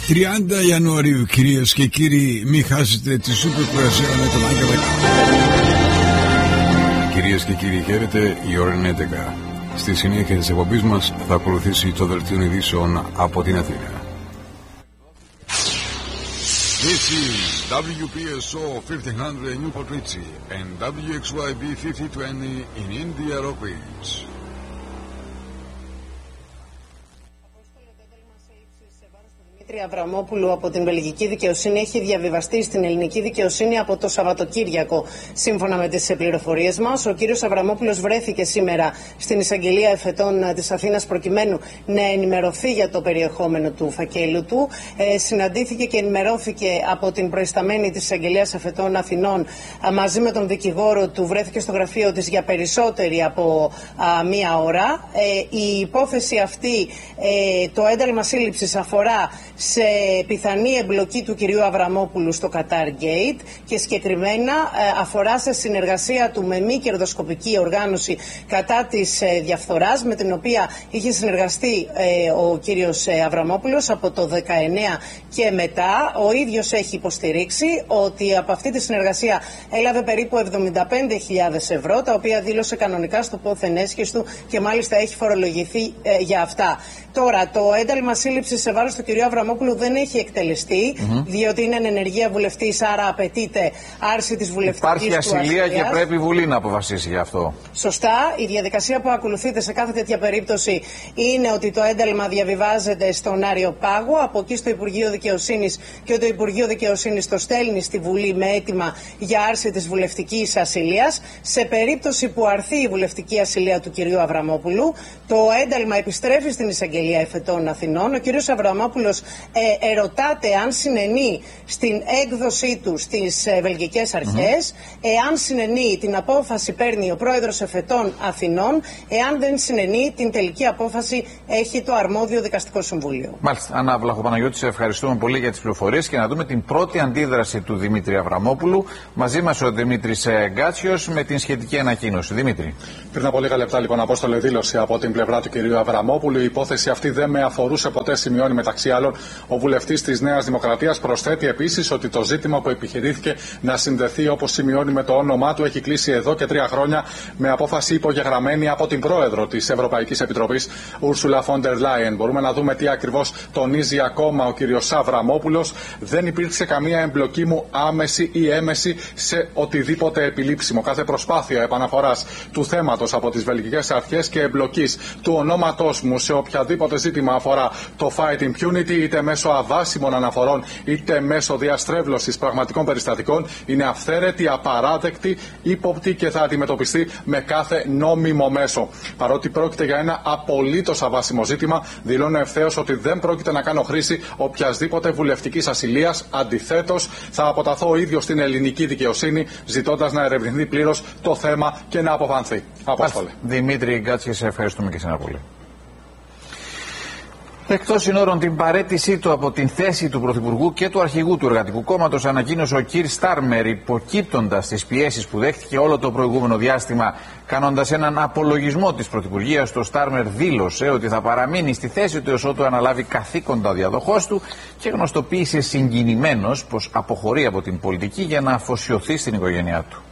30 Ιανουαρίου, κυρίες και κύριοι, μην χάσετε τη Σούπερ Κουρασία με τον Άγγελο. Κυρίες και κύριοι, χαίρετε, η ώρα είναι 11. Στη συνέχεια της εκπομπής μας θα ακολουθήσει το δελτίο ειδήσεων από την Αθήνα. This is WPSO 1500 Newport Richie and WXYB 5020 in India Rock Ridge. Δημήτρη Αβραμόπουλου από την βελγική δικαιοσύνη έχει διαβιβαστεί στην ελληνική δικαιοσύνη από το Σαββατοκύριακο. Σύμφωνα με τις πληροφορίες μας, ο κύριος Αβραμόπουλος βρέθηκε σήμερα στην εισαγγελία εφετών της Αθήνας προκειμένου να ενημερωθεί για το περιεχόμενο του φακέλου του. Συναντήθηκε και ενημερώθηκε από την προϊσταμένη της εισαγγελίας εφετών Αθηνών μαζί με τον δικηγόρο του. Βρέθηκε στο γραφείο της για περισσότερη από μία ώρα. Η υπόθεση αυτή, το ένταλμα σύλληψης αφορά σε πιθανή εμπλοκή του κυρίου Αβραμόπουλου στο Qatar Gate και συγκεκριμένα αφορά σε συνεργασία του με μη κερδοσκοπική οργάνωση κατά της διαφθοράς, με την οποία είχε συνεργαστεί ο κύριος Αβραμόπουλος από το 19 και μετά. Ο ίδιος έχει υποστηρίξει ότι από αυτή τη συνεργασία έλαβε περίπου 75.000 ευρώ, τα οποία δήλωσε κανονικά στο πόθεν έσχες του και μάλιστα έχει φορολογηθεί για αυτά. Τώρα, το ένταλμα σύλληψης σε βάρος του κυρίου Αβραμόπουλου δεν έχει εκτελεστεί, διότι είναι εν ενεργεία βουλευτής, άρα απαιτείται άρση της βουλευτικής του Υπάρχει ασυλία και πρέπει η Βουλή να αποφασίσει γι' αυτό. Σωστά. Η διαδικασία που ακολουθείται σε κάθε τέτοια περίπτωση είναι ότι το ένταλμα διαβιβάζεται στον Άριο Πάγο, από εκεί στο Υπουργείο Δικαιοσύνης, και το Υπουργείο Δικαιοσύνης το στέλνει στη Βουλή με αίτημα για άρση της βουλευτικής ασυλίας. Σε περίπτωση που αρθεί η βουλευτική ασυλία του κυρίου Αβραμόπουλου, το ένταλμα επιστρέφει στην εισαγγελία εφετών Αθηνών. Ο κύριος Αβραμόπουλος ερωτάται αν συνενεί στην έκδοσή του στις βελγικές αρχές. Εάν συνενεί, την απόφαση παίρνει ο πρόεδρος εφετών Αθηνών. Εάν δεν συνενεί, την τελική απόφαση έχει το αρμόδιο δικαστικό συμβούλιο. Μάλιστα. Ανά Βλαχοπαναγιώτη, σε ευχαριστούμε πολύ για τις πληροφορίες και να δούμε την πρώτη αντίδραση του Δημήτρη Αβραμόπουλου. Μαζί μας ο Δημήτρης Γκάτσιος με την σχετική ανακοίνωση. Δημήτρη. Πριν από λίγα λεπτά, λοιπόν, Απόστολε, δήλωση από την πλευρά του κυρίου Αβραμόπουλου. Η υπόθεση αυτή δεν με αφορούσε ποτέ, σημειώνει μεταξύ άλλων ο βουλευτής της Νέας Δημοκρατίας. Προσθέτει επίσης ότι το ζήτημα που επιχειρήθηκε να συνδεθεί, όπως σημειώνει, με το όνομά του έχει κλείσει εδώ και 3 χρόνια με απόφαση υπογεγραμμένη από την πρόεδρο της Ευρωπαϊκής Επιτροπής, Ursula von der Leyen. Μπορούμε να δούμε τι ακριβώς τονίζει ακόμα ο κύριος Αβραμόπουλος. Δεν υπήρξε καμία εμπλοκή μου άμεση ή έμεση σε οτιδήποτε επιλήψιμο. Κάθε προσπάθεια επαναφοράς του θέματος από τις βελγικές αρχές και εμπλοκής του ονόματός μου σε οποιαδήποτε ζήτημα αφορά το fight impunity, είτε μέσω αβάσιμων αναφορών είτε μέσω διαστρέβλωσης πραγματικών περιστατικών, είναι αυθαίρετη, απαράδεκτη, ύποπτη και θα αντιμετωπιστεί με κάθε νόμιμο μέσο. Παρότι πρόκειται για ένα απολύτως αβάσιμο ζήτημα, δηλώνω ευθέως ότι δεν πρόκειται να κάνω χρήση οποιασδήποτε βουλευτικής ασυλίας. Αντιθέτως, θα αποταθώ ο ίδιος στην ελληνική δικαιοσύνη, ζητώντας να ερευνηθεί πλήρως το θέμα και να αποφανθεί. Απόστολε. Δημήτρη Γκάτσια, σε ευχαριστούμε και εσένα πολύ. Εκτός συνόρων, την παραίτησή του από την θέση του Πρωθυπουργού και του Αρχηγού του Εργατικού Κόμματος ανακοίνωσε ο Κιρ Στάρμερ, υποκύπτοντας τις πιέσεις που δέχτηκε όλο το προηγούμενο διάστημα. Κάνοντας έναν απολογισμό της Πρωθυπουργίας, το Στάρμερ δήλωσε ότι θα παραμείνει στη θέση του έως ότου αναλάβει καθήκοντα ο διαδοχός του και γνωστοποίησε συγκινημένος πως αποχωρεί από την πολιτική για να αφοσιωθεί στην οικογένειά του.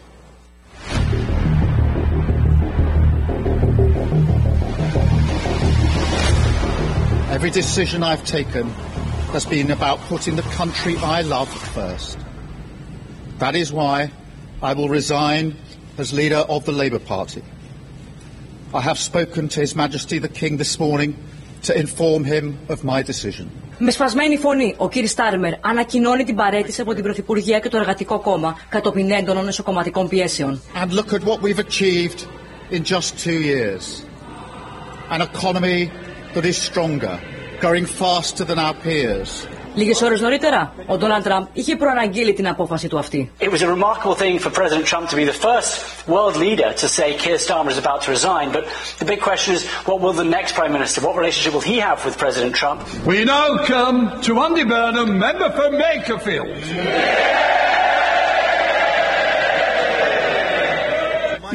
Every decision I've taken has been about putting the country I love first. That is why I will resign as leader of the Labour Party. I have spoken to His Majesty the King this morning to inform him of my decision. Με σπασμένη φωνή, ο κ. Στάρμερ ανακοινώνει την παραίτηση από την Πρωθυπουργία και το Εργατικό Κόμμα κατόπιν έντονων εσωκομματικών πιέσεων. And look at what we've achieved in just 2 years. An economy that is stronger, growing faster than our peers. Λίγες ώρες νωρίτερα, ο Ντόναλντ Τραμπ είχε προαναγγείλει την απόφαση του αυτή. It was a remarkable thing for President Trump to be the first world leader to say Keir Starmer is about to resign. But the big question is, what will the next Prime Minister, what relationship will he have with President Trump? We now come to Andy Burnham, member for Makerfield.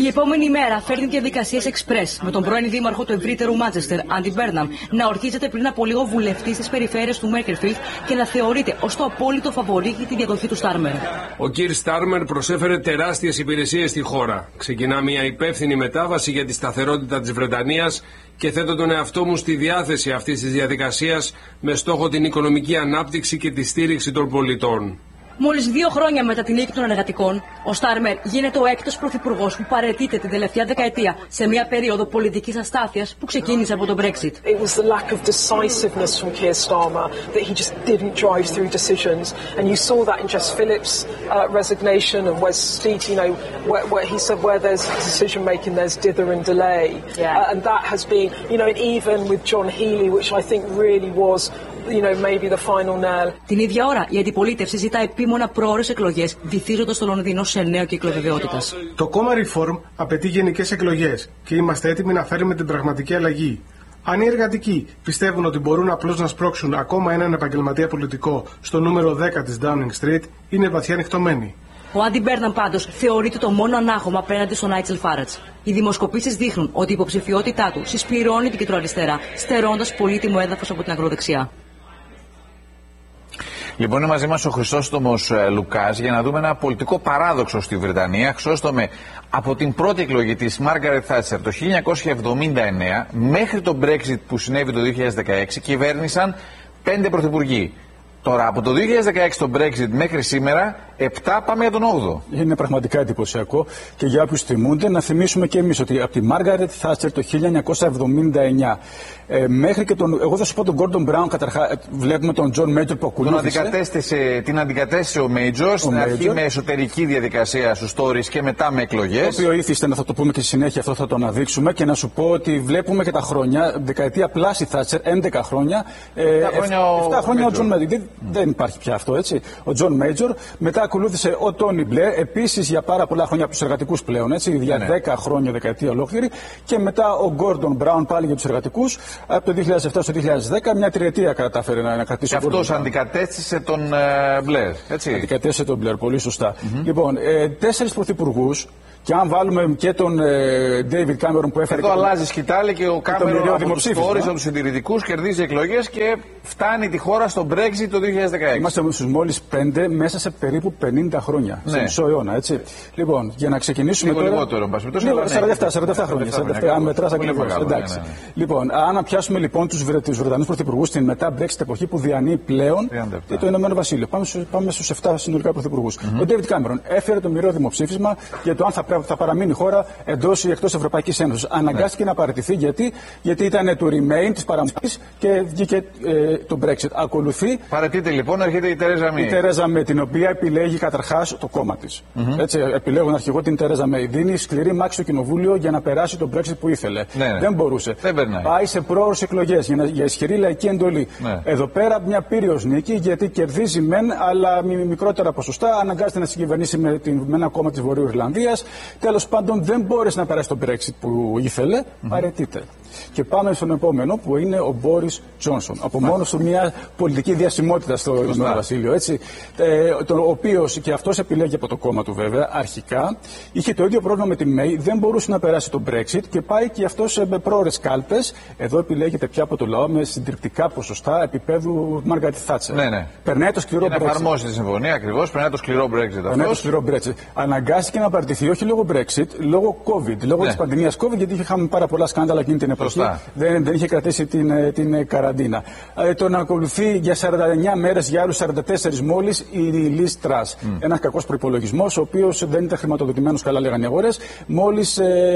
Η επόμενη μέρα φέρνει διαδικασίες εξπρές με τον πρώην δήμαρχο του ευρύτερου Μάντσεστερ, Άντι Μπέρναμ, να ορκίζεται πριν από λίγο βουλευτής της περιφέρειας του Μέρκερφιλτ και να θεωρείται ως το απόλυτο φαβορί για τη διαδοχή του Στάρμερ. Ο Κιρ Στάρμερ προσέφερε τεράστιες υπηρεσίες στη χώρα. Ξεκινά μια υπεύθυνη μετάβαση για τη σταθερότητα της Βρετανίας και θέτω τον εαυτό μου στη διάθεση αυτής της διαδικασίας με στόχο την οικονομική ανάπτυξη και τη στήριξη των πολιτών. Μόλις 2 χρόνια μετά την νίκη των εργατικών, ο Στάρμερ γίνεται ο έκτος πρωθυπουργός που παραιτείται την τελευταία δεκαετία σε μια περίοδο πολιτικής αστάθειας που ξεκίνησε από το Brexit. It was the lack of decisiveness from Keir Starmer that he just didn't drive through decisions, and you saw that in Jess Phillips' resignation and Wes Street, you know, where he said where there's decision making, there's dither and delay, and that has been, you know, and even with John Healey, which I think really was, you know, maybe the final nail. Την ίδια ώρα, η αντιπολίτευση ζητά επίμονα πρόωρες εκλογές, βυθίζοντας το Λονδίνο σε νέο κύκλο βεβαιότητας. Το κόμμα Reform απαιτεί γενικές εκλογές και είμαστε έτοιμοι να φέρουμε την πραγματική αλλαγή. Αν οι εργατικοί πιστεύουν ότι μπορούν απλώς να σπρώξουν ακόμα έναν επαγγελματία πολιτικό στο νούμερο 10 της Downing Street, είναι βαθιά νυχτωμένοι. Ο Άντι Μπέρναμ πάντως θεωρείται το μόνο ανάγχωμα απέναντι στον Νάιτζελ Φάρατζ. Οι δημοσκοπήσεις δείχνουν ότι η υποψηφιότητά του συσπηρώνει την κεντροαριστερά, στερώντας πολύτιμο έδαφος από την ακροδεξιά. Λοιπόν, είναι μαζί μας ο Χρυσόστομος Λουκάς για να δούμε ένα πολιτικό παράδοξο στη Βρετανία. Χρυσόστομε, από την πρώτη εκλογή της Μάργαρετ Θάτσερ το 1979 μέχρι το Brexit που συνέβη το 2016 κυβέρνησαν 5 πρωθυπουργοί. Τώρα, από το 2016 το Brexit μέχρι σήμερα, 7 πάμε για τον 8ο. Είναι πραγματικά εντυπωσιακό και για όποιους θυμούνται να θυμίσουμε και εμείς ότι από τη Μάργαρετ Θάτσερ το 1979 μέχρι και τον. Εγώ θα σου πω τον Γκόρντον Μπράουν, καταρχάς βλέπουμε τον Τζον Μέιτζορ που ακολούθησε. Την αντικατέστησε ο Μέιτζορ στην αρχή με εσωτερική διαδικασία στους Τόρις και μετά με εκλογές. Το οποίο ήθιστε να θα το πούμε και στη συνέχεια, αυτό θα το αναδείξουμε και να σου πω ότι βλέπουμε και τα χρόνια, δεκαετία πλάση Θάτσερ, 11 χρόνια. 7 χρόνια ο Τζον Μέιτζορ. Δεν υπάρχει πια αυτό, έτσι. Ο Τζον Μέιτζορ. Μετά ακολούθησε ο Τόνι Μπλερ, επίσης για πάρα πολλά χρόνια από τους εργατικούς πλέον, έτσι, για 10 χρόνια, δεκαετία ολόκληρη. Και μετά ο Γκόρντον Μπράουν πάλι για τους εργατικούς. Από το 2007 στο 2010, μια τριετία κατάφερε να κρατήσει. Και αυτός αντικατέστησε τον Μπλερ, έτσι. Αντικατέστησε τον Μπλερ, πολύ σωστά. Λοιπόν, 4 πρωθυπουργούς. Και αν βάλουμε και τον David Cameron που έφερε. Εδώ αλλάζει σκητάλη και ο Κάμερον από τους Τόρις, από τους συντηρητικούς, κερδίζει εκλογές και φτάνει τη χώρα στο Brexit το 2016. Είμαστε στους μόλις 5 μέσα σε περίπου 50 χρόνια. Ναι. Σε μισό αιώνα, έτσι. Λοιπόν, για να ξεκινήσουμε. Λίγο λιγότερο, εν πάση περιπτώσει. 47 χρόνια. Αν μετράς ακριβώς. Εντάξει. Λοιπόν, αν πιάσουμε λοιπόν τους Βρετανούς πρωθυπουργούς στην μετά Brexit εποχή που διανύει πλέον το Ηνωμένο Βασίλειο. Πάμε στους 7 συνολικά πρωθυπουργούς. Ο David Cameron έφερε το μοιραίο δημοψήφισμα για το αν θα παραμείνει η χώρα εντός ή εκτός Ευρωπαϊκής Ένωσης. Αναγκάστηκε να παραιτηθεί γιατί ήταν του Remain, της παραμονής και βγήκε το Brexit. Ακολουθεί. Παραιτείται λοιπόν, έρχεται η Τερέζα Μέι. Η Τερέζα Μέι, την οποία επιλέγει καταρχάς το κόμμα της. Έτσι, επιλέγουν αρχηγό την Τερέζα Μέι. Δίνει σκληρή μάχη στο κοινοβούλιο για να περάσει το Brexit που ήθελε. Ναι. Δεν μπορούσε. Δεν πάει σε πρόωρες εκλογές για ισχυρή λαϊκή εντολή. Ναι. Εδώ πέρα μια πύριος νίκη γιατί κερδίζει μεν, αλλά με μικρότερα ποσοστά. Αναγκάζεται να συγκυβερνήσει με ένα κόμμα της Βορείου Ιρλανδίας. Τέλος πάντων δεν μπόρεσε να περάσει το Brexit που ήθελε, παραιτείται. Και πάμε στον επόμενο που είναι ο Μπόρις Τζόνσον. Από μόνος του μια πολιτική διασημότητα στο Ηνωμένο Βασίλειο. Ο οποίος και αυτός επιλέγει από το κόμμα του βέβαια αρχικά. Είχε το ίδιο πρόβλημα με τη Μέι, δεν μπορούσε να περάσει το Brexit και πάει και αυτός με πρόωρες κάλπες. Εδώ επιλέγεται πια από το λαό με συντριπτικά ποσοστά επίπεδου Μάργαρετ Θάτσερ. Ναι. Περνάει το σκληρό Brexit. Να εφαρμόσει τη συμφωνία ακριβώς, περνάει το σκληρό Brexit. Αναγκάστηκε να παραιτηθεί όχι λόγω Brexit, λόγω COVID, λόγω της πανδημίας COVID, γιατί είχαμε πάρα πολλά σκάνδαλα εκείνη την εποχή. Δεν είχε κρατήσει την καραντίνα. Τον ακολουθεί για 49 μέρες, για άλλους 44 μόλις, η Λις Τρας. Ένας κακός προϋπολογισμός, ο οποίος δεν ήταν χρηματοδοτημένος, καλά λέγανε οι αγορές, μόλις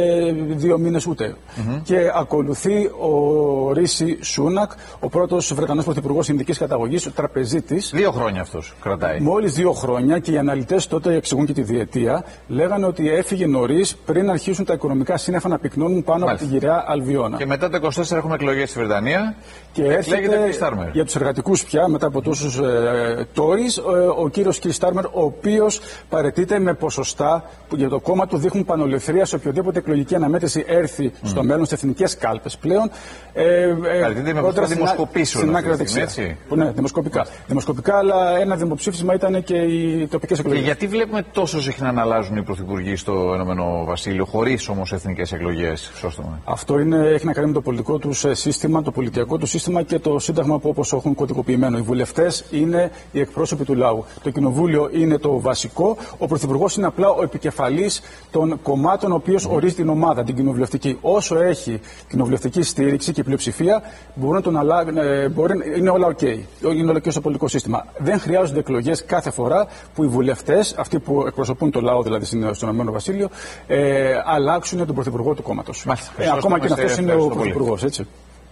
2 μήνες ούτε. Και ακολουθεί ο Ρίση Σούνακ, ο πρώτος Βρετανός πρωθυπουργός Ινδικής καταγωγής, ο τραπεζίτης. 2 χρόνια αυτός κρατάει. Μόλις 2 χρόνια και οι αναλυτές τότε εξηγούν και τη διετία, λέγανε ότι έφυγε νωρίς πριν αρχίσουν τα οικονομικά σύννεφα να πυκνώνουν πάνω από τη γυραιά Αλβιών. ταυτόχρονα. Και μετά το 24 έχουμε εκλογές στη Βρετανία. Και έρχεται για τους εργατικούς πια, μετά από τόσους Τόρις, ο κύριος Κιρ Στάρμερ, ο οποίος παραιτείται με ποσοστά που για το κόμμα του δείχνουν πανολευθερία σε οποιοδήποτε εκλογική αναμέτρηση έρθει στο μέλλον, στις εθνικές κάλπες πλέον. Παραιτείται με ποσοστά δημοσκοπήσεων. Ναι, δημοσκοπικά. Δημοσκοπικά, αλλά ένα δημοψήφισμα ήταν και οι τοπικές εκλογές. Και γιατί βλέπουμε τόσο συχνά να αλλάζουν οι πρωθυπουργοί στο Ηνωμένο Βασίλειο, χωρίς όμως εθνικές εκλογές? Αυτό έχει να κάνει με το πολιτικό του σύστημα, το πολιτικό του σύστημα και το σύνταγμα που όπως έχουν κωδικοποιημένο. Οι βουλευτές είναι οι εκπρόσωποι του λαού. Το κοινοβούλιο είναι το βασικό. Ο πρωθυπουργός είναι απλά ο επικεφαλής των κομμάτων, ο οποίος ορίζει την ομάδα, την κοινοβουλευτική. Όσο έχει κοινοβουλευτική στήριξη και πλειοψηφία, είναι όλα οκ. Είναι όλα οκ στο πολιτικό σύστημα. Δεν χρειάζονται εκλογές κάθε φορά που οι βουλευτές, αυτοί που εκπροσωπούν το λαό, δηλαδή στον Ηνωμένο Βασίλειο, αλλάξουν τον πρωθυπουργό του κόμματος. Ακόμα και αυτός είναι ο πρωθυπουργός, έτσι.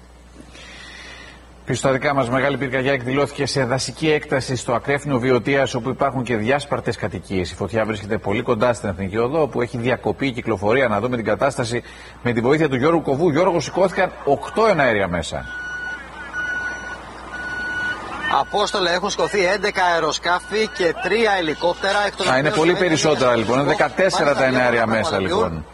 Πιστοτικά μας, μεγάλη πυρκαγιά εκδηλώθηκε σε δασική έκταση στο ακρέφνιο Βιωτίας, όπου υπάρχουν και διάσπαρτες κατοικίες. Η φωτιά βρίσκεται πολύ κοντά στην Εθνική Οδό, όπου έχει διακοπεί η κυκλοφορία. Να δούμε την κατάσταση με τη βοήθεια του Γιώργου Κοβού. Γιώργο, σηκώθηκαν 8 εναέρια μέσα. Απόστολε, έχουν σηκωθεί 11 αεροσκάφη και 3 ελικόπτερα. Είναι πολύ περισσότερα λοιπόν. Είναι 14 τα εναέρια μέσα λοιπόν.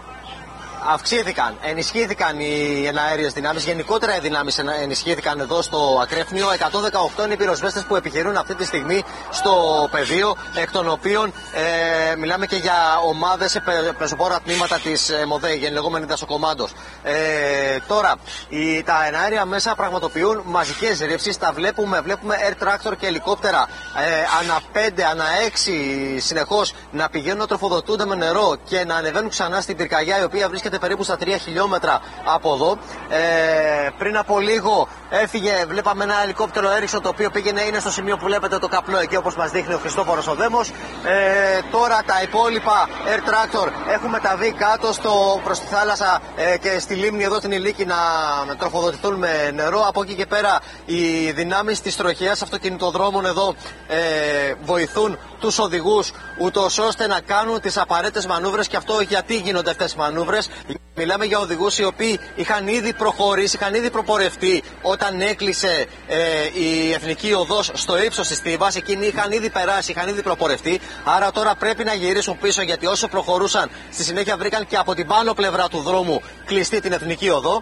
Ενισχύθηκαν οι εναέριες δυνάμεις, γενικότερα οι δυνάμεις ενισχύθηκαν εδώ στο ακρέφνιο. 118 είναι οι πυροσβέστες που επιχειρούν αυτή τη στιγμή στο πεδίο, εκ των οποίων μιλάμε και για ομάδες πεζοπόρα τμήματα της ΜΟΔΕ, η λεγόμενη δασοκομάντος. Τώρα, τα εναέρια μέσα πραγματοποιούν μαζικές ρήψεις, τα βλέπουμε air tractor και ελικόπτερα ανά 5, ανά 6 συνεχώς να πηγαίνουν να τροφοδοτούνται με νερό και να ανεβαίνουν ξανά στην πυρκαγιά, η οποία βρίσκεται περίπου στα 3 χιλιόμετρα από εδώ. Πριν από λίγο βλέπαμε ένα ελικόπτερο Έριξον, το οποίο είναι στο σημείο που βλέπετε το καπνό εκεί, όπως μας δείχνει ο Χριστόφορος ο Δέμος. Τώρα τα υπόλοιπα air tractor έχουν μεταβεί κάτω προς τη θάλασσα και στη λίμνη εδώ την Ηλίκη να τροφοδοτηθούν με νερό. Από εκεί και πέρα οι δυνάμεις της τροχέας αυτοκινητοδρόμων εδώ βοηθούν τους οδηγούς, ούτως ώστε να κάνουν τις απαραίτητες μανούβρες. Και αυτό γιατί γίνονται αυτές οι μανούβρες? Μιλάμε για οδηγούς οι οποίοι είχαν ήδη προχωρήσει, είχαν ήδη προπορευτεί όταν έκλεισε η Εθνική Οδός στο ύψος της Θήβας. Εκείνοι είχαν ήδη περάσει, είχαν ήδη προπορευτεί. Άρα τώρα πρέπει να γυρίσουν πίσω, γιατί όσο προχωρούσαν, στη συνέχεια βρήκαν και από την πάνω πλευρά του δρόμου κλειστή την Εθνική Οδό.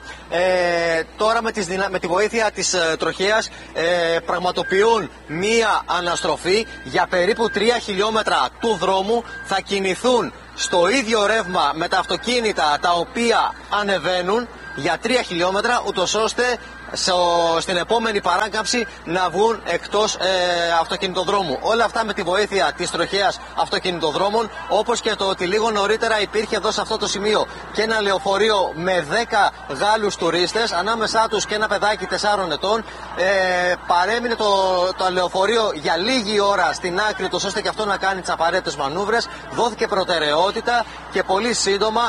Τώρα με τη βοήθεια της τροχέας πραγματοποιούν μία αναστροφή για περίπου 3 χιλιόμετρα του δρόμου. Θα κινηθούν στο ίδιο ρεύμα με τα αυτοκίνητα τα οποία ανεβαίνουν για 3 χιλιόμετρα, ούτως ώστε στην επόμενη παράκαμψη να βγουν εκτός αυτοκινητοδρόμου. Όλα αυτά με τη βοήθεια της τροχέας αυτοκινητοδρόμων, όπως και το ότι λίγο νωρίτερα υπήρχε εδώ σε αυτό το σημείο και ένα λεωφορείο με 10 Γάλλους τουρίστες, ανάμεσά τους και ένα παιδάκι 4 ετών. Παρέμεινε το λεωφορείο για λίγη ώρα στην άκρη, ώστε και αυτό να κάνει τις απαραίτητες μανούβρες. Δόθηκε προτεραιότητα και πολύ σύντομα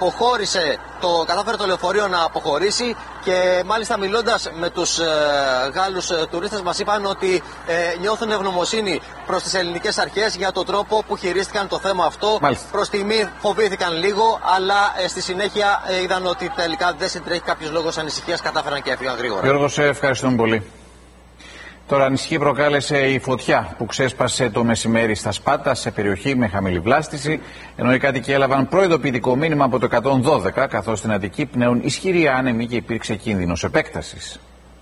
κατάφερε το λεωφορείο να αποχωρήσει. Και μάλιστα μιλώντας με τους Γάλλους τουρίστες, μας είπαν ότι νιώθουν ευγνωμοσύνη προς τις ελληνικές αρχές για τον τρόπο που χειρίστηκαν το θέμα αυτό. Προς τιμή φοβήθηκαν λίγο, αλλά στη συνέχεια είδαν ότι τελικά δεν συντρέχει κάποιος λόγος ανησυχίας, κατάφεραν και έφυγαν γρήγορα. Γιώργο, σε ευχαριστούμε πολύ. Τώρα, ανησυχία προκάλεσε η φωτιά που ξέσπασε το μεσημέρι στα Σπάτα, σε περιοχή με χαμηλή βλάστηση, ενώ οι κάτοικοι έλαβαν προειδοποιητικό μήνυμα από το 112, καθώς στην Αττική πνέουν ισχυροί άνεμοι και υπήρξε κίνδυνος επέκτασης.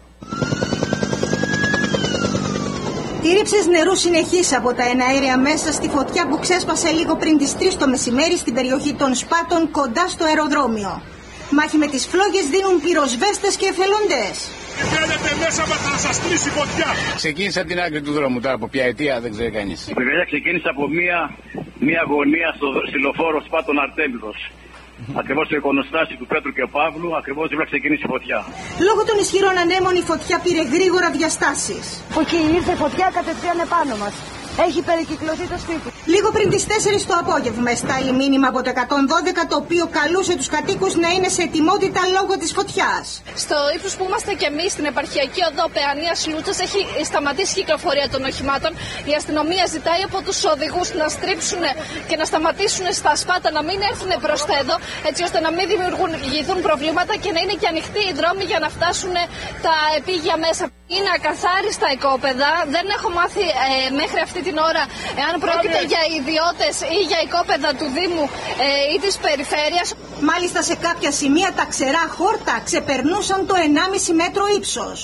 Οι ρήψεις νερού συνεχής από τα εναέρια μέσα στη φωτιά που ξέσπασε λίγο πριν τις 3 το μεσημέρι στην περιοχή των Σπάτων, κοντά στο αεροδρόμιο. Μάχη με τις φλόγες δίνουν πυροσβέστες και εθελοντές. Φαίνεται μέσα μας να σας κλείσει φωτιά. Ξεκίνησε από την άκρη του δρόμου, τώρα από ποια αιτία δεν ξέρει κανείς. Η πυρκαγιά ξεκίνησε από μία γωνία στο στυλοφόρο Σπάτων Αρτέμιδος. Ακριβώς στο εικονοστάσιο του Πέτρου και Παύλου, ακριβώς δίπλα ξεκίνησε η φωτιά. Λόγω των ισχυρών ανέμων η φωτιά πήρε γρήγορα διαστάσεις. Που εκεί ήρθε η φωτιά κατευθείαν επάνω μας. έχει περικυκλωθεί το σπίτι. Λίγο πριν τις 4 το απόγευμα εστάλει μήνυμα από το 112, το οποίο καλούσε τους κατοίκους να είναι σε ετοιμότητα λόγω της φωτιάς. Στο ύψος που είμαστε και εμείς, στην επαρχιακή οδό Παιανίας Λούτσας, έχει σταματήσει η κυκλοφορία των οχημάτων. Η αστυνομία ζητάει από τους οδηγούς να στρίψουν και να σταματήσουν στα σπάτα, να μην έρθουν προς τα εδώ, έτσι ώστε να μην δημιουργηθούν προβλήματα και να είναι και ανοιχτοί οι δρόμοι για να φτάσουν τα επίγεια μέσα. Είναι ακαθάριστα οικόπεδα. Δεν έχω μάθει μέχρι αυτή την ώρα εάν πρόκειται για ιδιώτες ή για οικόπεδα του Δήμου ή της περιφέρειας. Μάλιστα σε κάποια σημεία τα ξερά χόρτα ξεπερνούσαν το 1,5 μέτρο ύψος.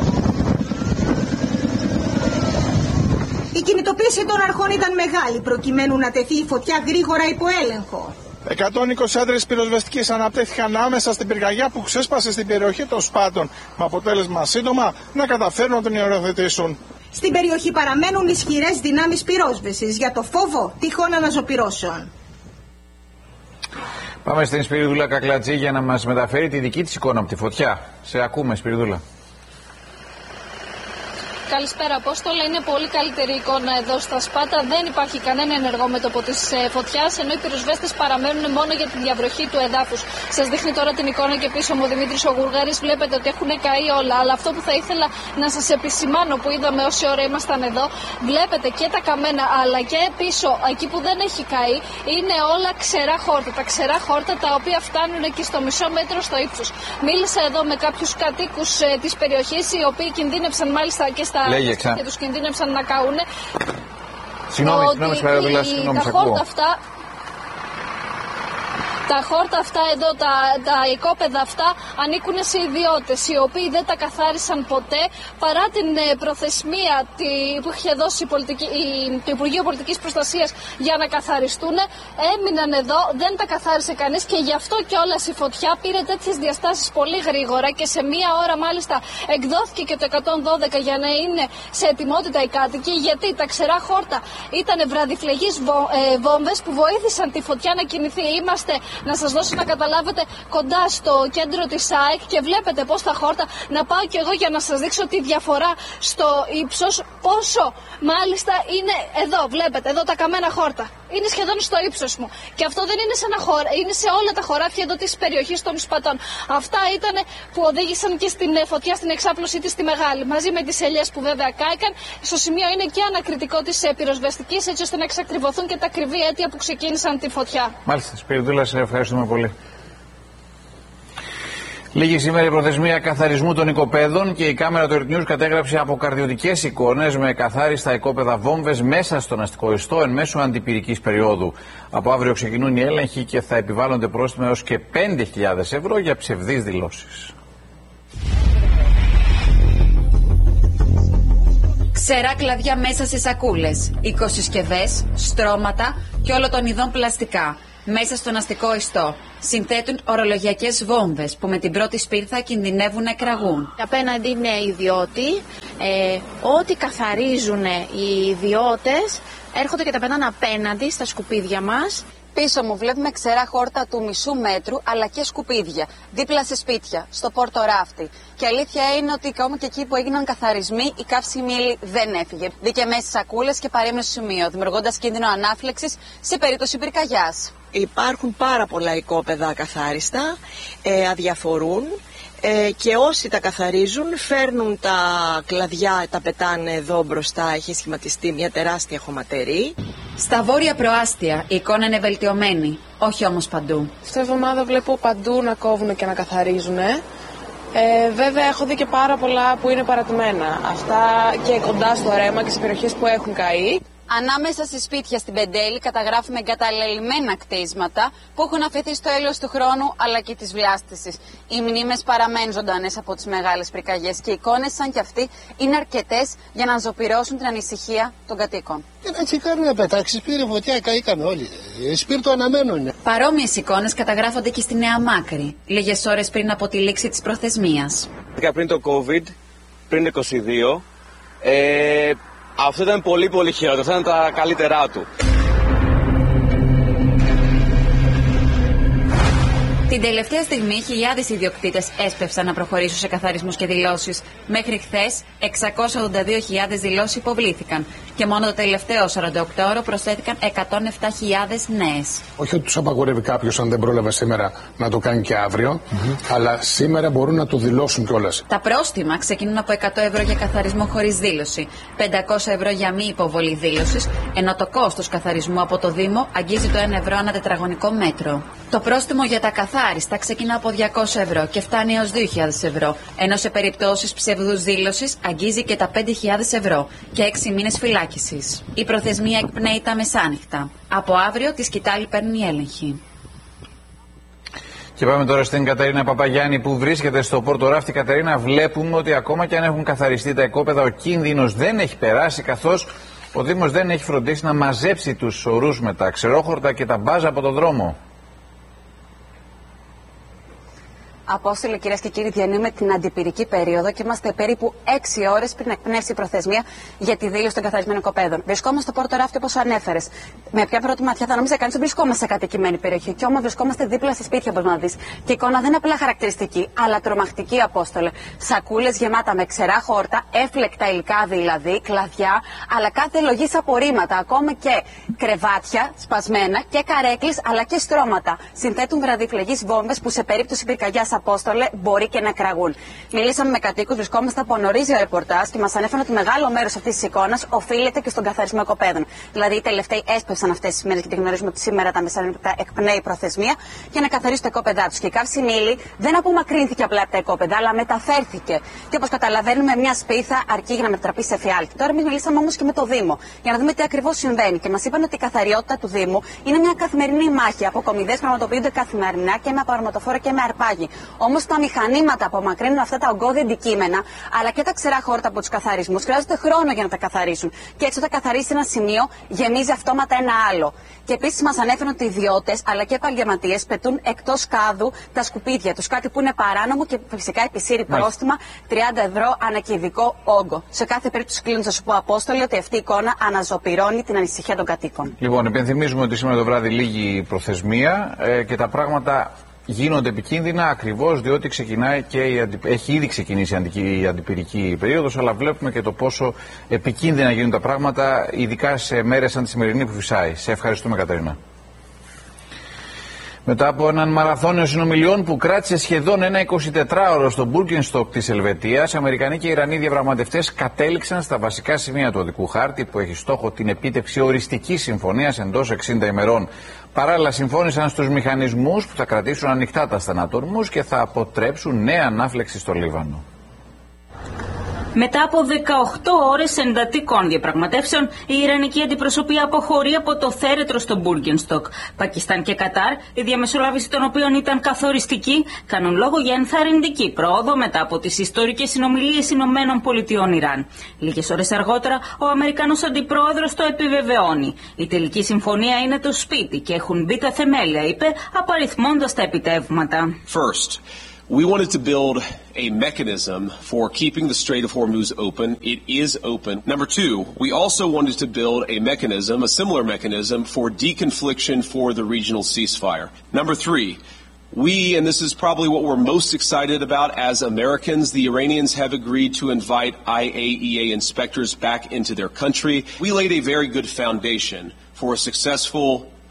Η κινητοποίηση των αρχών ήταν μεγάλη προκειμένου να τεθεί η φωτιά γρήγορα υπό έλεγχο. 120 άντρες πυροσβεστικής αναπτύχθηκαν άμεσα στην πυρκαγιά που ξέσπασε στην περιοχή των Σπάτων, με αποτέλεσμα σύντομα να καταφέρουν να τον υιοθετήσουν. Στην περιοχή παραμένουν ισχυρές δυνάμεις πυρόσβεσης για το φόβο τυχόν αναζωπυρώσεων. Πάμε στην Σπυριδούλα Κακλατζή για να μας μεταφέρει τη δική της εικόνα από τη φωτιά. Σε ακούμε, Σπυριδούλα. Καλησπέρα, Απόστολα. Είναι πολύ καλύτερη εικόνα εδώ στα Σπάτα. Δεν υπάρχει κανένα ενεργό μέτωπο της φωτιάς, ενώ οι πυροσβέστες παραμένουν μόνο για τη διαβροχή του εδάφους. Σας δείχνει τώρα την εικόνα και πίσω μου ο Δημήτρης ο Γουργάρης. Βλέπετε ότι έχουν καεί όλα. Αλλά αυτό που θα ήθελα να σας επισημάνω, που είδαμε όση ώρα ήμασταν εδώ, βλέπετε και τα καμένα, αλλά και πίσω, εκεί που δεν έχει καεί, είναι όλα ξερά χόρτα. Τα ξερά χόρτα τα οποία φτάνουν και στο μισό μέτρο στο ύψος. Μίλησα εδώ με κάποιους κατοίκους της περιοχής, οι οποίοι κινδύνευσαν μάλιστα και στα και τους κινδύνευσαν να καούνε. Συγγνώμη, τα χόρτα αυτά, τα χόρτα αυτά εδώ, τα οικόπεδα αυτά ανήκουν σε ιδιώτες, οι οποίοι δεν τα καθάρισαν ποτέ, παρά την προθεσμία που είχε δώσει το Υπουργείο Πολιτικής Προστασίας για να καθαριστούν. Έμειναν εδώ, δεν τα καθάρισε κανείς και γι' αυτό κιόλας η φωτιά πήρε τέτοιες διαστάσεις πολύ γρήγορα και σε μία ώρα μάλιστα εκδόθηκε και το 112 για να είναι σε ετοιμότητα οι κάτοικοι, γιατί τα ξερά χόρτα ήταν βραδιφλεγείς βόμβες που βοήθησαν τη φωτιά να κινηθεί. Είμαστε, να σας δώσω να καταλάβετε, κοντά στο κέντρο της ΑΕΚ και βλέπετε πως τα χόρτα, να πάω κι εγώ για να σας δείξω τη διαφορά στο ύψος, πόσο μάλιστα είναι εδώ, βλέπετε, εδώ τα καμένα χόρτα. Είναι σχεδόν στο ύψος μου. Και αυτό δεν είναι σε ένα είναι σε όλα τα χωράφια εδώ της περιοχής των Σπατών. Αυτά ήταν που οδήγησαν και στην φωτιά, στην εξάπλωσή της στη Μεγάλη. Μαζί με τις ελιές που βέβαια κάηκαν. Στο σημείο είναι και ανακριτικό της πυροσβεστικής, έτσι ώστε να εξακριβωθούν και τα ακριβή αίτια που ξεκίνησαν τη φωτιά. Μάλιστα, Σπυριδούλα, σε ευχαριστούμε πολύ. Λίγη σήμερα η προθεσμία καθαρισμού των οικοπαίδων και η κάμερα του Earth News κατέγραψε αποκαρδιωτικές εικόνες με καθάριστα οικόπεδα βόμβες μέσα στον αστικό ιστό εν μέσω αντιπυρικής περίοδου. Από αύριο ξεκινούν οι έλεγχοι και θα επιβάλλονται πρόστιμα έως και 5.000 ευρώ για ψευδείς δηλώσεις. Ξερά κλαδιά μέσα σε σακούλες, οικοσυσκευές, στρώματα και όλο των ειδών πλαστικά. Μέσα στον αστικό ιστό συνθέτουν ορολογιακές βόμβες που με την πρώτη σπίρθα κινδυνεύουν να εκραγούν. Απέναντι είναι ιδιώτοι, ό,τι καθαρίζουν οι ιδιώτες έρχονται και τα πετάνε απέναντι στα σκουπίδια μας. Πίσω μου βλέπουμε ξερά χόρτα του μισού μέτρου αλλά και σκουπίδια, δίπλα σε σπίτια, στο Πόρτο Ράφτη. Και αλήθεια είναι ότι ακόμα και εκεί που έγιναν καθαρισμοί, η καύσιμη ύλη δεν έφυγε. Μπήκε μέσα στις σακούλες και παρέμεινε στο σημείο, δημιουργώντας κίνδυνο ανάφλεξης σε περίπτωση πυρκαγιάς. Υπάρχουν πάρα πολλά οικόπεδα ακαθάριστα, αδιαφορούν. Και όσοι τα καθαρίζουν φέρνουν τα κλαδιά, τα πετάνε εδώ μπροστά, έχει σχηματιστεί μια τεράστια χωματερή. Στα βόρεια προάστια η εικόνα είναι βελτιωμένη, όχι όμως παντού. Στην εβδομάδα βλέπω παντού να κόβουν και να καθαρίζουν. Βέβαια έχω δει και πάρα πολλά που είναι παρατημένα. Αυτά και κοντά στο ρέμα και σε περιοχές που έχουν καεί. Ανάμεσα στις σπίτια στην Πεντέλη καταγράφουμε εγκαταλελειμμένα κτίσματα που έχουν αφαιθεί στο έλεος του χρόνου αλλά και της βλάστησης. Οι μνήμες παραμένουν ζωντανές από τις μεγάλες πυρκαγιές και οι εικόνες σαν κι αυτή είναι αρκετές για να ζωπυρώσουν την ανησυχία των κατοίκων. Να τσεκάρουν πετάξεις, πήρε φωτιά, καήκαν όλοι. Σπίρτο αναμένουν. Παρόμοιες εικόνες καταγράφονται και στη Νέα Μάκρη, λίγες ώρες πριν από τη λήξη της προθεσμίας. Πριν το COVID, πριν 22, αυτό ήταν πολύ χειρότερο, αυτά ήταν τα καλύτερά του. Την τελευταία στιγμή, χιλιάδες ιδιοκτήτες έσπευσαν να προχωρήσουν σε καθαρισμούς και δηλώσεις. Μέχρι χθες, 682.000 δηλώσεις υποβλήθηκαν και μόνο το τελευταίο 48ωρο προσθέθηκαν 107.000 νέες. Όχι ότι τους απαγορεύει κάποιος, αν δεν πρόλαβε σήμερα, να το κάνει και αύριο, αλλά σήμερα μπορούν να το δηλώσουν κιόλας. Τα πρόστιμα ξεκινούν από 100 ευρώ για καθαρισμό χωρίς δήλωση, 500 ευρώ για μη υποβολή δήλωσης, ενώ το κόστος καθαρισμού από το Δήμο αγγίζει το 1 ευρώ ανά τετραγωνικό μέτρο. Το πρόστιμο για τα καθάριστα ξεκινά από 200 ευρώ και φτάνει έως 2.000 ευρώ, ενώ σε περιπτώσεις ψευδούς δήλωσης αγγίζει και τα 5.000 ευρώ και 6 μήνες φυλάκισης. Η προθεσμία εκπνέει τα μεσάνυχτα. Από αύριο τη σκητάλη παίρνουν οι έλεγχοι. Και πάμε τώρα στην Καταρίνα Παπαγιάννη που βρίσκεται στο Πόρτο Ράφτη. Καταρίνα, βλέπουμε ότι ακόμα και αν έχουν καθαριστεί τα οικόπεδα, ο κίνδυνος δεν έχει περάσει, καθώς ο Δήμος δεν έχει φροντίσει να μαζέψει τους σωρούς με τα ξερόχορτα και τα μπάζα από τον δρόμο. Απόστολε, κυρίες και κύριοι, διανύουμε την αντιπυρική περίοδο και είμαστε περίπου 6 ώρες πριν εκπνεύσει η προθεσμία για τη δήλωση των καθαρισμένων οικοπαίδων. Βρισκόμαστε στο Πόρτο Ράφτη, όπως ανέφερες. Με ποια πρώτη ματιά θα νόμιζε κανείς ότι βρισκόμαστε σε κατοικημένη περιοχή. Και όμως βρισκόμαστε δίπλα σε σπίτια, όπως να δεις. Και η εικόνα δεν είναι απλά χαρακτηριστική, αλλά τρομακτική, Απόστολε. Σακούλες γεμάτα με ξερά χόρτα, έφλεκτα υλικά δηλαδή, κλαδιά, αλλά κάθε λογής απορρίμματα, ακόμα και κρεβάτια σπασμένα και καρέκλες, αλλά και στρώματα. Συνθέτουν βραδιφλεγείς βόμβες που σε περίπτωση πυρκαγιάς, Απόστολε, μπορεί και να κραγούν. Μιλήσαμε με κατοίκους, βρισκόμαστε από νωρίς για ρεπορτάζ και μας ανέφεραν ότι μεγάλο μέρος αυτής της εικόνας οφείλεται και στον καθαρισμό οικοπαίδων. Δηλαδή, οι τελευταίοι έσπευσαν αυτές τις μέρες, γιατί γνωρίζουμε ότι σήμερα τα μεσάνυχτα εκπνέει η προθεσμία, για να καθαρίσουν τα οικόπεδά τους. Και η καύσιμη ύλη δεν απομακρύνθηκε απλά από τα οικόπεδα, αλλά μεταφέρθηκε. Και όπως καταλαβαίνουμε, μια σπίθα αρκεί για να μετατραπεί σε φιάλτη. Τώρα, εμείς μιλήσαμε όμως και με το Δήμο, για να δούμε τι ακριβώς συμβαίνει. Και μας είπαν ότι η καθαριότητα του Δήμου είναι μια καθημερινή μάχη. Αποκομιδές πραγματοποιούνται καθημερινά και με απαρωματοφόρα και με αρπάγι. Όμως τα μηχανήματα απομακρύνουν αυτά τα ογκώδη αντικείμενα, αλλά και τα ξερά χόρτα από τους καθαρισμούς χρειάζεται χρόνο για να τα καθαρίσουν. Και έτσι, όταν καθαρίσει ένα σημείο, γεμίζει αυτόματα ένα άλλο. Και επίσης μας ανέφεραν ότι οι ιδιώτες αλλά και επαγγελματίες πετούν εκτός κάδου τα σκουπίδια τους. Κάτι που είναι παράνομο και φυσικά επισύρει πρόστιμα 30 ευρώ ανά κυβικό όγκο. Σε κάθε περίπτωση, κλείνοντας, θα σου πω, Απόστολε, ότι αυτή η εικόνα αναζωπυρώνει την ανησυχία των κατοίκων. Λοιπόν, υπενθυμίζουμε ότι σήμερα το βράδυ λήγει η προθεσμία και τα πράγματα γίνονται επικίνδυνα ακριβώς διότι ξεκινάει και έχει ήδη ξεκινήσει η αντιπυρική περίοδος, αλλά βλέπουμε και το πόσο επικίνδυνα γίνουν τα πράγματα, ειδικά σε μέρες σαν τη σημερινή που φυσάει. Σε ευχαριστούμε, Καταρίνα. Μετά από έναν μαραθώνιο συνομιλιών που κράτησε σχεδόν ένα 24ωρο στο Μπουργκενστοκ της Ελβετίας, Αμερικανοί και Ιρανοί διαπραγματευτές κατέληξαν στα βασικά σημεία του οδικού χάρτη που έχει στόχο την επίτευξη οριστικής συμφωνίας εντός 60 ημερών. Παράλληλα, συμφώνησαν στους μηχανισμούς που θα κρατήσουν ανοιχτά τα στενατόρμους και θα αποτρέψουν νέα ανάφλεξη στο Λίβανο. Μετά από 18 ώρες εντατικών διαπραγματεύσεων, η Ιρανική αντιπροσωπεία αποχωρεί από το θέρετρο στο Μπουργκενστοκ. Πακιστάν και Κατάρ, η διαμεσολάβηση των οποίων ήταν καθοριστική, κάνουν λόγο για ενθαρρυντική πρόοδο μετά από τις ιστορικές συνομιλίες Ηνωμένων Πολιτειών Ιράν. Λίγες ώρες αργότερα, ο Αμερικανός αντιπρόεδρος το επιβεβαιώνει. Η τελική συμφωνία είναι το σπίτι και έχουν μπει τα θεμέλια, είπε, απαριθμώντας τα επιτεύγματα. First, we wanted to build a mechanism for keeping the Strait of Hormuz open. It is open. Number two, we also wanted to build a mechanism, a similar mechanism, for deconfliction for the regional ceasefire. Number three, and this is probably what we're most excited about as Americans, the Iranians have agreed to invite IAEA inspectors back into their country. We laid a very good foundation for a successful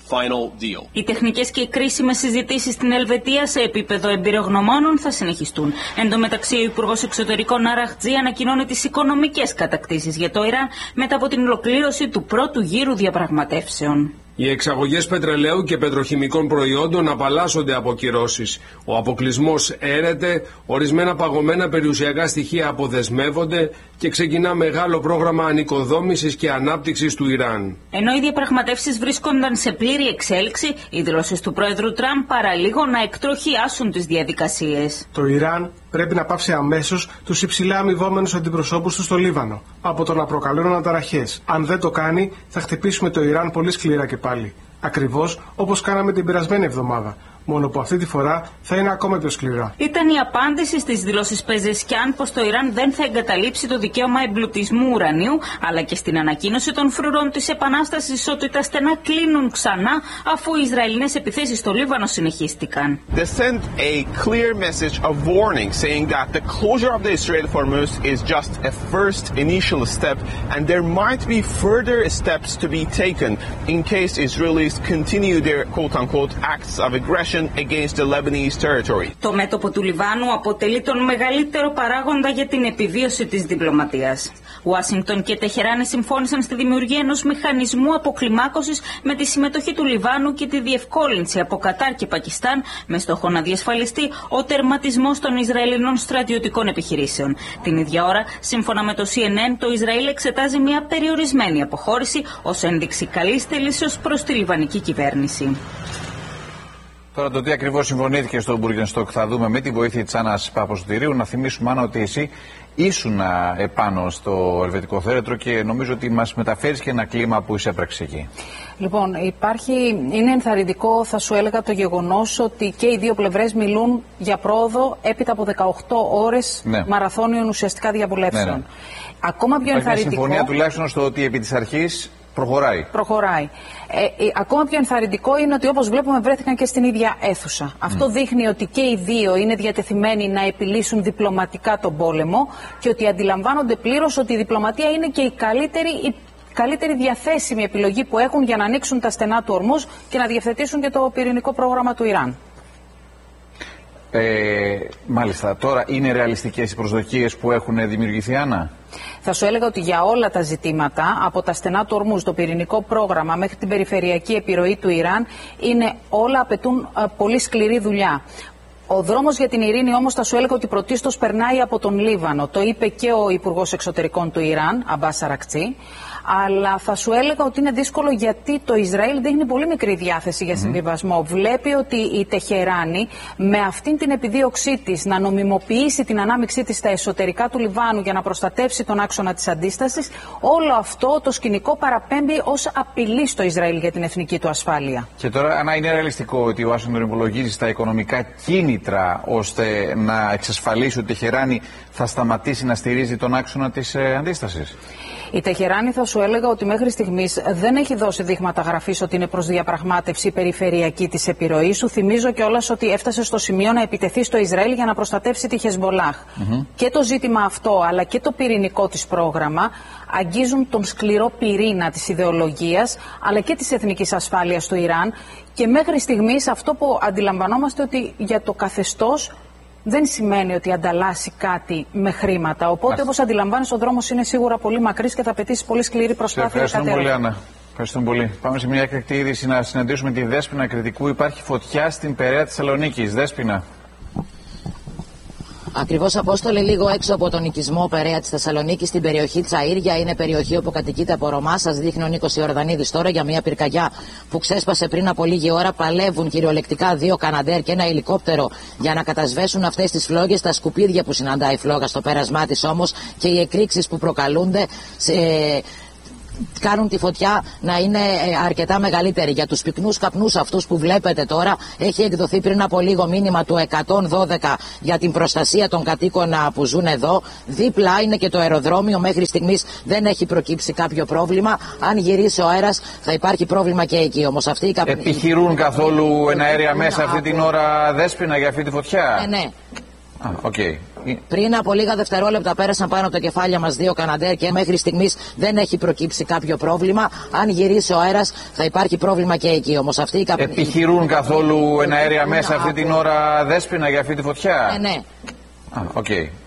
Οι τεχνικές και κρίσιμες συζητήσεις στην Ελβετία σε επίπεδο εμπειρογνωμόνων θα συνεχιστούν. Εν τω μεταξύ, ο Υπουργός Εξωτερικών Αραχτζή ανακοινώνει τις οικονομικές κατακτήσεις για το Ιράν μετά από την ολοκλήρωση του πρώτου γύρου διαπραγματεύσεων. Οι εξαγωγές πετρελαίου και πετροχημικών προϊόντων απαλλάσσονται από κυρώσεις. Ο αποκλεισμός έρεται, ορισμένα παγωμένα περιουσιακά στοιχεία αποδεσμεύονται και ξεκινά μεγάλο πρόγραμμα ανοικοδόμησης και ανάπτυξης του Ιράν. Ενώ οι διαπραγματεύσεις βρίσκονταν σε πλήρη εξέλιξη, οι δηλώσεις του Πρόεδρου Τραμπ παραλίγο να εκτροχιάσουν τις διαδικασίες. Το Ιράν πρέπει να πάψει αμέσως τους υψηλά αμοιβόμενους αντιπροσώπους του στο Λίβανο από το να προκαλούν αναταραχές. Αν δεν το κάνει, θα χτυπήσουμε το Ιράν πολύ σκληρά και πάλι. Ακριβώς όπως κάναμε την περασμένη εβδομάδα. μόνο που αυτή τη φορά θα είναι ακόμα πιο σκληρά. Ήταν η απάντηση στις δηλώσεις Πεζεσκιάν πως το Ιράν δεν θα εγκαταλείψει το δικαίωμα εμπλουτισμού ουρανίου, αλλά και στην ανακοίνωση των φρουρών της Επανάστασης ότι τα στενά κλείνουν ξανά αφού οι Ισραηλινές επιθέσεις στο Λίβανο συνεχίστηκαν. They sent a clear message of warning saying that the closure of the Strait of Hormuz is just a first initial step and there might be further steps to be taken in case Israelis continue their quote-unquote acts of aggression against the Lebanese territory. Το μέτωπο του Λιβάνου αποτελεί τον μεγαλύτερο παράγοντα για την επιβίωση της διπλωματίας. Ουάσιγκτον και Τεχεράνη συμφώνησαν στη δημιουργία ενός μηχανισμού αποκλιμάκωσης με τη συμμετοχή του Λιβάνου και τη διευκόλυνση από Κατάρ και Πακιστάν με στόχο να διασφαλιστεί ο τερματισμός των Ισραηλινών στρατιωτικών επιχειρήσεων. Την ίδια ώρα, σύμφωνα με το CNN, το Ισραήλ εξετάζει μια περιορισμένη αποχώρηση ως ένδειξη καλής θέλησης προς τη λιβανική κυβέρνηση. Τώρα το τι ακριβώς συμφωνήθηκε στο Μπουργκενστοκ θα δούμε με τη βοήθεια της Άννας Παπασωτηρίου. Να θυμίσουμε, Άννα, ότι εσύ ήσουν επάνω στο ελβετικό θέρετρο και νομίζω ότι μας μεταφέρεις και ένα κλίμα που εισέπραξε εκεί. Λοιπόν, είναι ενθαρρυντικό, θα σου έλεγα, το γεγονός ότι και οι δύο πλευρές μιλούν για πρόοδο έπειτα από 18 ώρες μαραθώνιων ουσιαστικά διαβουλεύσεων. Ναι. Ακόμα πιο ενθαρρυντικό. Υπάρχει συμφωνία τουλάχιστον στο ότι επί της αρχής προχωράει. Ακόμα πιο ενθαρρυντικό είναι ότι, όπως βλέπουμε, βρέθηκαν και στην ίδια αίθουσα. Αυτό δείχνει ότι και οι δύο είναι διατεθειμένοι να επιλύσουν διπλωματικά τον πόλεμο και ότι αντιλαμβάνονται πλήρως ότι η διπλωματία είναι και η καλύτερη διαθέσιμη επιλογή που έχουν για να ανοίξουν τα στενά του Ορμούζ και να διευθετήσουν και το πυρηνικό πρόγραμμα του Ιράν. Μάλιστα. Τώρα είναι ρεαλιστικές οι προσδοκίες που έχουν δημιουργηθεί, Άννα? Θα σου έλεγα ότι για όλα τα ζητήματα, από τα στενά του Ορμούζ, το πυρηνικό πρόγραμμα μέχρι την περιφερειακή επιρροή του Ιράν, όλα απαιτούν πολύ σκληρή δουλειά. Ο δρόμος για την ειρήνη όμως θα σου έλεγα ότι πρωτίστως περνάει από τον Λίβανο. Το είπε και ο Υπουργός Εξωτερικών του Ιράν, Αμπάς Αρακτσί. Αλλά θα σου έλεγα ότι είναι δύσκολο γιατί το Ισραήλ δείχνει πολύ μικρή διάθεση για συμβιβασμό. Βλέπει ότι η Τεχεράνη με αυτήν την επιδίωξή της να νομιμοποιήσει την ανάμειξή της στα εσωτερικά του Λιβάνου για να προστατεύσει τον άξονα της αντίστασης, όλο αυτό το σκηνικό παραπέμπει ως απειλή στο Ισραήλ για την εθνική του ασφάλεια. Και τώρα, Ανά, είναι ρεαλιστικό ότι ο Ουάσιγκτον υπολογίζει στα οικονομικά κίνητρα ώστε να εξασφαλίσει ότι η Τεχεράνη θα σταματήσει να στηρίζει τον άξονα της αντίστασης? Η Τεχεράνη θα σου έλεγα ότι μέχρι στιγμής δεν έχει δώσει δείγματα γραφής ότι είναι προς διαπραγμάτευση περιφερειακή της επιρροής. Σου θυμίζω κιόλας ότι έφτασε στο σημείο να επιτεθεί στο Ισραήλ για να προστατεύσει τη Χεσμολάχ. Και το ζήτημα αυτό αλλά και το πυρηνικό της πρόγραμμα αγγίζουν τον σκληρό πυρήνα της ιδεολογίας αλλά και της εθνικής ασφάλειας του Ιράν. Και μέχρι στιγμής αυτό που αντιλαμβανόμαστε ότι για το καθεστώς δεν σημαίνει ότι ανταλλάσσει κάτι με χρήματα. Οπότε, όπως αντιλαμβάνεις, ο δρόμος είναι σίγουρα πολύ μακρύς και θα απαιτήσει πολύ σκληρή προσπάθεια. Ευχαριστούμε πολύ, Άννα. Ευχαριστούμε πολύ. Πάμε σε μια έκτακτη είδηση να συναντήσουμε τη Δέσποινα Κρητικού. Υπάρχει φωτιά στην Περαία της Θεσσαλονίκης. Δέσποινα. Ακριβώς, Απόστολε, λίγο έξω από τον οικισμό Περαία της Θεσσαλονίκης, στην περιοχή Τσαΐρια. Είναι περιοχή όπου κατοικείται από Ρωμά. Σας δείχνει ο Νίκος Ιορδανίδης τώρα για μια πυρκαγιά που ξέσπασε πριν από λίγη ώρα. Παλεύουν κυριολεκτικά 2 Καναντέρ και ένα ελικόπτερο για να κατασβέσουν αυτές τις φλόγες. Τα σκουπίδια που συναντάει η φλόγα στο πέρασμά της όμως και οι εκρήξεις που προκαλούνται κάνουν τη φωτιά να είναι αρκετά μεγαλύτερη. Για τους πυκνούς καπνούς αυτούς που βλέπετε τώρα, έχει εκδοθεί πριν από λίγο μήνυμα του 112 για την προστασία των κατοίκων που ζουν εδώ. Δίπλα είναι και το αεροδρόμιο. Μέχρι στιγμής δεν έχει προκύψει κάποιο πρόβλημα. Αν γυρίσει ο αέρας θα υπάρχει πρόβλημα και εκεί. Όμως αυτοί οι καπνοί επιχειρούν καθόλου εναέρια μέσα αυτή την ώρα, Δέσποινα, για αυτή τη φωτιά? Ναι. Okay. Πριν από λίγα δευτερόλεπτα πέρασαν πάνω από τα κεφάλια μας 2 Καναντέρ και μέχρι στιγμής δεν έχει προκύψει κάποιο πρόβλημα. Αν γυρίσει ο αέρας θα υπάρχει πρόβλημα και εκεί. Όμως αυτοί οι καπνοί επιχειρούν καθόλου εναέρια μέσα αυτή την ώρα, Δέσποινα, για αυτή τη φωτιά? Ναι. Okay.